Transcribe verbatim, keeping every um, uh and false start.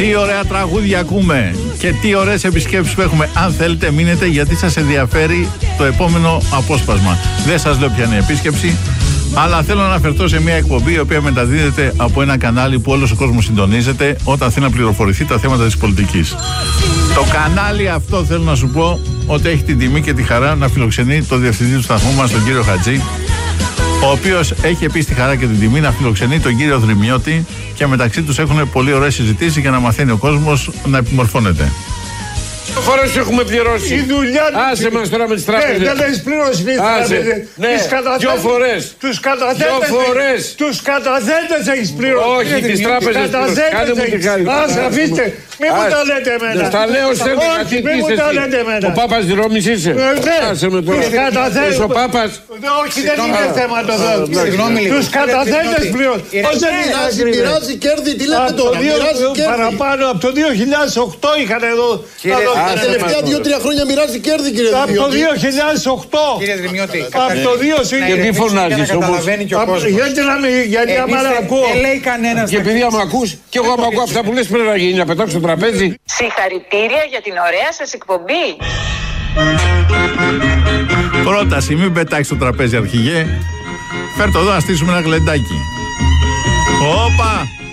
Τι ωραία τραγούδια ακούμε και τι ωραίες επισκέψεις που έχουμε. Αν θέλετε μείνετε, γιατί σας ενδιαφέρει το επόμενο απόσπασμα. Δεν σας λέω ποια είναι η επίσκεψη, αλλά θέλω να αναφερθώ σε μια εκπομπή η οποία μεταδίδεται από ένα κανάλι που όλος ο κόσμος συντονίζεται όταν θέλει να πληροφορηθεί τα θέματα της πολιτικής. Το κανάλι αυτό, θέλω να σου πω, ότι έχει την τιμή και τη χαρά να φιλοξενεί το διευθυντή του σταθμού μας, τον κύριο Χατζή, ο οποίος έχει επίσης τη χαρά και την τιμή να φιλοξενεί τον κύριο Δρυμιώτη, και μεταξύ τους έχουν πολύ ωραίες συζητήσεις για να μαθαίνει ο κόσμος να επιμορφώνεται. Φορές έχουμε πληρώσει. Η δουλειά του. Άσε μας τώρα με τις τράπεζες. Ναι, δεν έχεις πληρώσει τις τράπεζες. Ναι, δυο φορές. Τους καταθέτες. Δυο φορές. Τους καταθέτες έχεις πληρώσει. Όχι, τις τράπεζες. Κάνε μου την χάρη. Άσε, αφήστε. Μη μου τα λέτε εμένα. Τα λέω σε Όχι, μη μου τα λέτε εμένα. Ο Πάπας Ρώμης είσαι. Άσε με τώρα. Τους καταθέτες. Ο Πάπας. Όχι, δεν είναι θέμα το θέμα. Τους καταθέτες πληρώσει. Μοιράζει κέρδη, τι λέτε τώρα. Παραπάνω από το δύο χιλιάδες οκτώ είχαν εδώ. Τα τελευταία δύο-τρία χρόνια μοιράζει κέρδη, κύριε Δρυμιώτη. Από το δύο χιλιάδες οκτώ. Κύριε Δρυμιώτη, από το δύο χιλιάδες οκτώ. Και μη φωνάζεις όμως. Γιατί να μην, γιατί άμα να ακούω. Δεν λέει κανένας. Και επειδή άμα ακούς, και εγώ άμα ακούω αυτά που λες, πρέπει να γίνει, να πετάξω το τραπέζι. Συγχαρητήρια για την ωραία σας εκπομπή. Πρόταση, μην πετάξεις το τραπέζι, αρχηγέ. Φέρ' το εδώ να στήσουμε ένα γλεντάκι. Όπα!